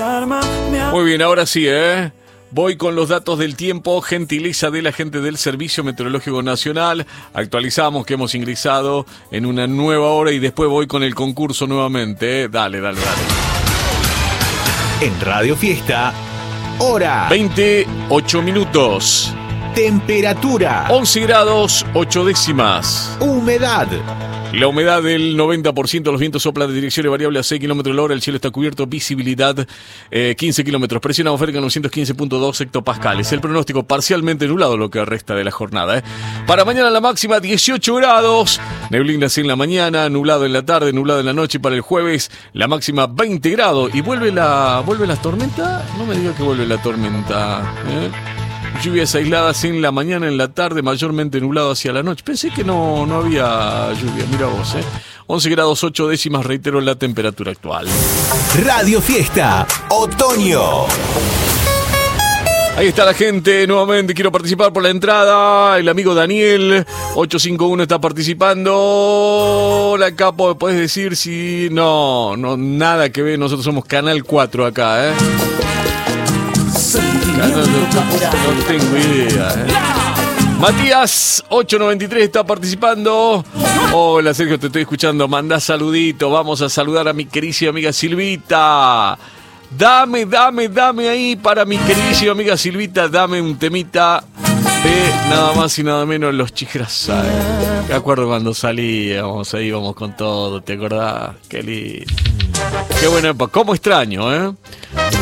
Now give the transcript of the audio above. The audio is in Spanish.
Muy bien, ahora sí, voy con los datos del tiempo, gentileza de la gente del Servicio Meteorológico Nacional. Actualizamos que hemos ingresado en una nueva hora y después voy con el concurso nuevamente. Dale. En Radio Fiesta, hora 28 minutos. Temperatura 11 grados 8 décimas. Humedad. La humedad del 90%, los vientos soplan de direcciones variables a 6 km la hora, el cielo está cubierto, visibilidad 15 kilómetros, presión atmosférica en 915.2 hectopascales. El pronóstico parcialmente nublado lo que resta de la jornada. Para mañana la máxima 18 grados, neblinas en la mañana, nublado en la tarde, nublado en la noche. Para el jueves la máxima 20 grados. ¿Y vuelve la tormenta? No me diga que vuelve la tormenta, Lluvias aisladas en la mañana, en la tarde, mayormente nublado hacia la noche. Pensé que no había lluvia, mira vos, 11 grados 8 décimas, reitero la temperatura actual. Radio Fiesta, otoño. Ahí está la gente, nuevamente quiero participar por la entrada. El amigo Daniel, 851 está participando. Hola, Capo, ¿puedes decir si...? No, nada que ver, nosotros somos Canal 4 acá, No tengo idea, Matías 893 está participando. Hola Sergio, te estoy escuchando. Mandá saludito. Vamos a saludar a mi queridísima amiga Silvita. Dame ahí para mi queridísima amiga Silvita. Dame un temita de nada más y nada menos Los Chicras. Me acuerdo cuando salíamos, ahí íbamos con todo. ¿Te acordás? Qué lindo. Qué buena época. ¿Cómo extraño,